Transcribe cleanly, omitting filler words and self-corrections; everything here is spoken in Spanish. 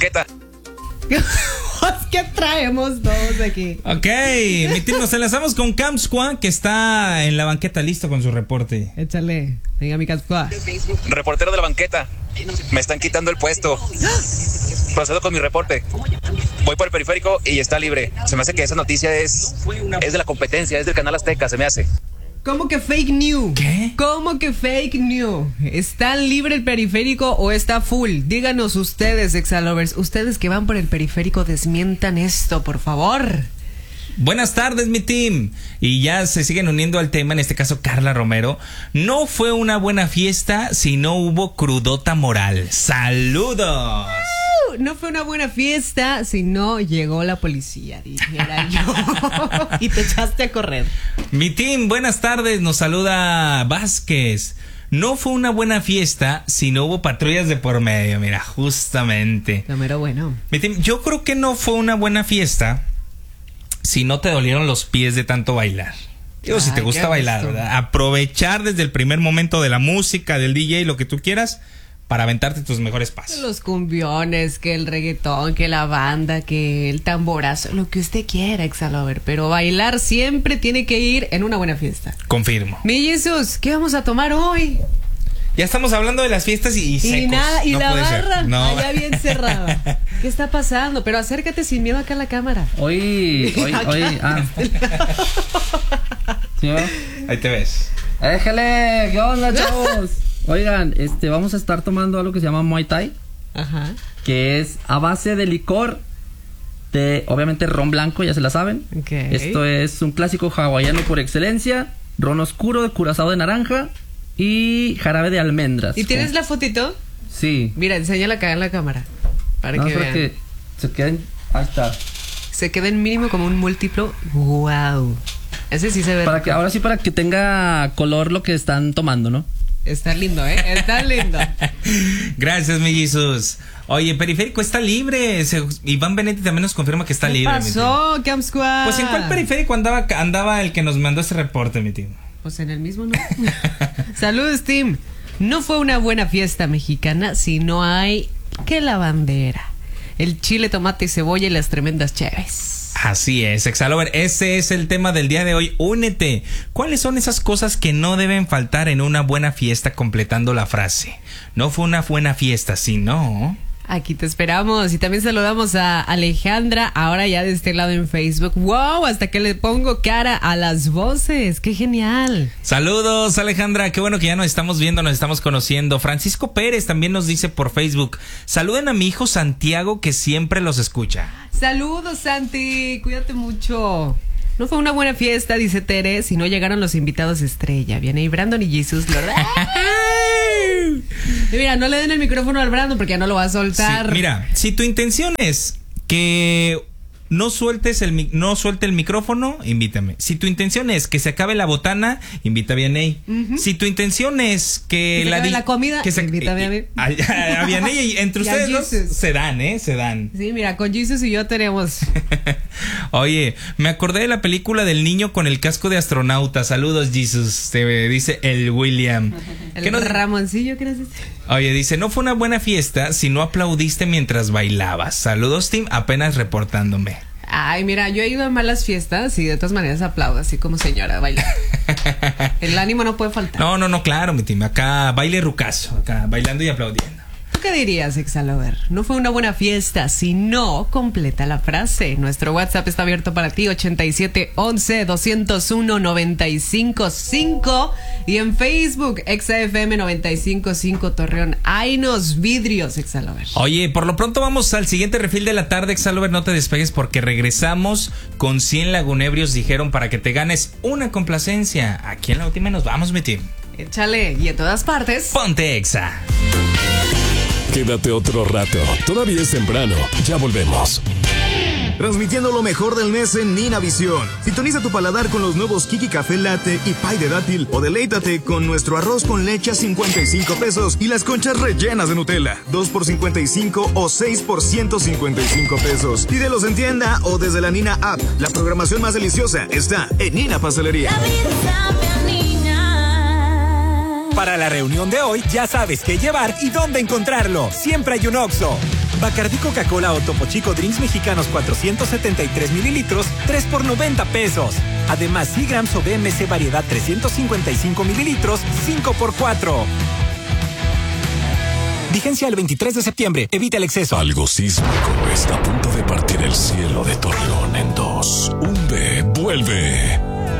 banqueta. ¿Qué traemos todos aquí? Ok, mi team, nos enlazamos con Camsqua, que está en la banqueta listo con su reporte. Échale, venga mi Camsqua. Reportero de la banqueta. Me están quitando el puesto. Procedo con mi reporte. Voy por el periférico y está libre. Se me hace que esa noticia es de la competencia, es del canal Azteca, se me hace. ¿Cómo que fake news? ¿Qué? ¿Cómo que fake news? ¿Está libre el periférico o está full? Díganos ustedes, Exalovers. Ustedes que van por el periférico, desmientan esto, por favor. Buenas tardes, mi team. Y ya se siguen uniendo al tema, en este caso Carla Romero. No fue una buena fiesta si no hubo crudota moral. ¡Saludos! No fue una buena fiesta si no llegó la policía, dijera yo. Y te echaste a correr. Mi team, buenas tardes. Nos saluda Vázquez. No fue una buena fiesta si no hubo patrullas de por medio. Mira, justamente. Lo mero bueno. Mi team, yo creo que no fue una buena fiesta si no te dolieron los pies de tanto bailar. Digo, si te gusta bailar, ¿verdad? Aprovechar desde el primer momento de la música, del DJ, lo que tú quieras, para aventarte tus mejores pasos. Los cumbiones, que el reggaetón, que la banda, que el tamborazo, lo que usted quiera, Exalover. Pero bailar siempre tiene que ir en una buena fiesta. Confirmo. Mi Jesús, ¿qué vamos a tomar hoy? Ya estamos hablando de las fiestas y secos. Y nada, y no la puede ser. barra No. allá bien cerrada. ¿Qué está pasando? Pero acércate sin miedo acá a la cámara. Hoy, ¿sí, Ahí te ves. Éjale, ¿qué onda, chavos? Oigan, vamos a estar tomando algo que se llama Muay Thai, Ajá. que es a base de licor de, obviamente, ron blanco, ya se la saben. Okay. Esto es un clásico hawaiano por excelencia, ron oscuro de curazao de naranja y jarabe de almendras. ¿Y tienes la fotito? Sí. Mira, enséñala acá en la cámara. Para que vean. Que se queden. Ahí está. Se queden mínimo como un múltiplo. ¡Wow! Ese sí se ve. Ahora sí, para que tenga color lo que están tomando, ¿no? Está lindo, ¿eh? Está lindo. Gracias, mi Jesús. Oye, periférico está libre. Iván Benetti también nos confirma que está ¿Qué libre. pasó, Camp Squad? Pues en cuál periférico andaba el que nos mandó ese reporte, mi tío. Pues en el mismo, ¿no? Saludos, team. No fue una buena fiesta mexicana si no hay que la bandera, el chile, tomate y cebolla y las tremendas cheves. Así es, Exalover, ese es el tema del día de hoy. Únete. ¿Cuáles son esas cosas que no deben faltar en una buena fiesta? Completando la frase. No fue una buena fiesta, si no... Aquí te esperamos. Y también saludamos a Alejandra, ahora ya de este lado en Facebook. ¡Wow! Hasta que le pongo cara a las voces. ¡Qué genial! Saludos, Alejandra. Qué bueno que ya nos estamos viendo, nos estamos conociendo. Francisco Pérez también nos dice por Facebook: saluden a mi hijo Santiago, que siempre los escucha. Saludos, Santi. Cuídate mucho. No fue una buena fiesta, dice Tere, si no llegaron los invitados estrella. Viene ahí Brandon y Jesus. Y mira, no le den el micrófono al Brandon porque ya no lo va a soltar. Sí, mira, si tu intención es que no suelte el micrófono, invítame. Si tu intención es que se acabe la botana, invita a Vianey. Si tu intención es que se acabe la comida, invita a Vianey. A Vianey y entre ustedes dos se dan. Sí, mira, con Jesus y yo tenemos. Oye, me acordé de la película del niño con el casco de astronauta. Saludos, Jesus. Te dice el William. El Ramoncillo, ¿qué nos dice? Oye, dice: no fue una buena fiesta si no aplaudiste mientras bailabas. Saludos, team, apenas reportándome. Ay, mira, yo he ido a malas fiestas y de todas maneras aplaudo, así como señora, baila. El ánimo no puede faltar. No, claro, mi team. Acá baile rucazo, acá bailando y aplaudiendo. ¿Tú qué dirías, Exalover? No fue una buena fiesta si no completa la frase. Nuestro WhatsApp está abierto para ti, 8711-201-955. Y en Facebook, ExaFM 955 Torreón. ¡Haynos vidrios, Exalover! Oye, por lo pronto vamos al siguiente refil de la tarde, Exalover. No te despegues porque regresamos con 100 lagunebrios, dijeron, para que te ganes una complacencia. Aquí en la última nos vamos, mi team. Échale, y en todas partes, ponte Exa. Quédate otro rato. Todavía es temprano. Ya volvemos. Transmitiendo lo mejor del mes en Nina Visión. Sintoniza tu paladar con los nuevos Kiki Café Latte y pie de dátil, o deleítate con nuestro arroz con leche a 55 pesos y las conchas rellenas de Nutella, 2 por 55 o 6 por 155 pesos. Pídelos en tienda o desde la Nina App. La programación más deliciosa está en Nina Pastelería. Para la reunión de hoy ya sabes qué llevar y dónde encontrarlo. Siempre hay un Oxxo. Bacardí Coca-Cola o Topo Chico Drinks Mexicanos 473 mililitros, 3 por 90 pesos. Además, Seagrams o DMC Variedad 355 mililitros, 5 por 4. Vigencia el 23 de septiembre. Evita el exceso. Algo sísmico está a punto de partir el cielo de Torreón en dos. Un B vuelve.